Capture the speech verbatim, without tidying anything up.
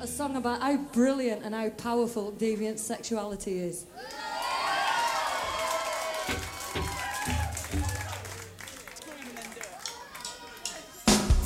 a song about how brilliant and how powerful deviant sexuality is.